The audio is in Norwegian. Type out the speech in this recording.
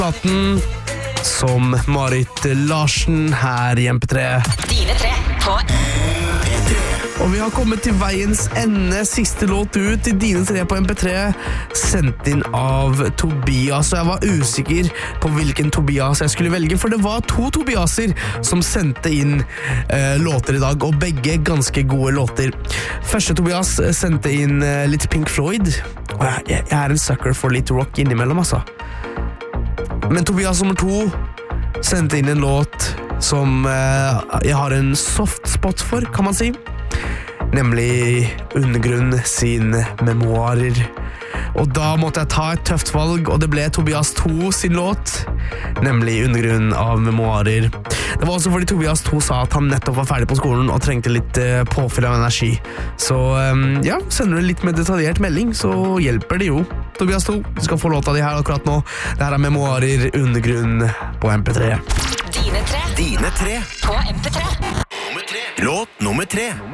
platen som Marit Larsen her i MP3. Dine tre på Og vi har kommet til veiens ende, siste låt ut i Dine tre på MP3, sendt inn av Tobias. Og jeg var usikker på hvilken Tobias jeg skulle velge, for det var 2 Tobiaser som sendte inn låter i dag, og begge ganske gode låter. Første Tobias sendte inn litt Pink Floyd, og jeg er en sucker for litt rock innimellom, altså. Men Tobias nummer 2 sendte inn en låt som jeg har en soft spot for, kan man si. Nemlig Undergrunn sin memoarer. Og da måtte jeg ta et tøft valg, og det ble Tobias 2 sin låt, nemlig Undergrunn av memoarer. Det var også fordi Tobias 2 sa at han nettopp var ferdig på skolen og trengte litt påfyll av energi. Så ja, sender du litt mer detaljert melding, så hjelper det jo. Tobias 2, du skal få låta di her akkurat nå. Det her er memoarer, Undergrunn på MP3. Dine tre Dine tre på MP3. Låt nummer 3.